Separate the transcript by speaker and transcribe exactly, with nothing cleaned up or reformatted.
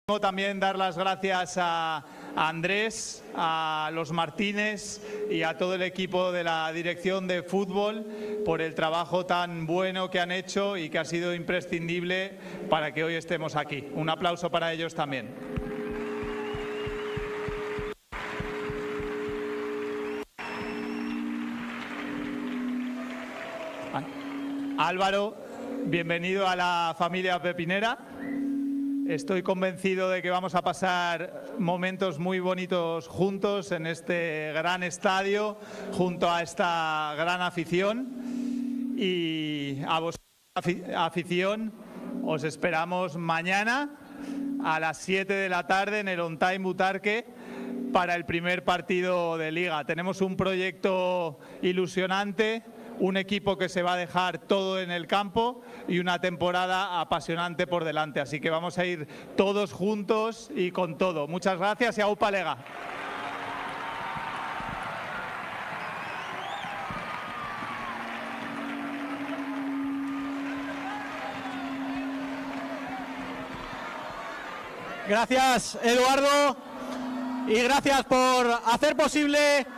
Speaker 1: También dar las gracias a Andrés, a los Martínez y a todo el equipo de la dirección de fútbol por el trabajo tan bueno que han hecho y que ha sido imprescindible para que hoy estemos aquí. Un aplauso para ellos también. Álvaro, bienvenido a la familia pepinera. Estoy convencido de que vamos a pasar momentos muy bonitos juntos en este gran estadio, junto a esta gran afición. Y a vosotros, afición, os esperamos mañana a las siete de la tarde en el On Time Butarque para el primer partido de Liga. Tenemos un proyecto ilusionante, un equipo que se va a dejar todo en el campo y una temporada apasionante por delante. Así que vamos a ir todos juntos y con todo. Muchas gracias y aupa Lega.
Speaker 2: Gracias, Eduardo, y gracias por hacer posible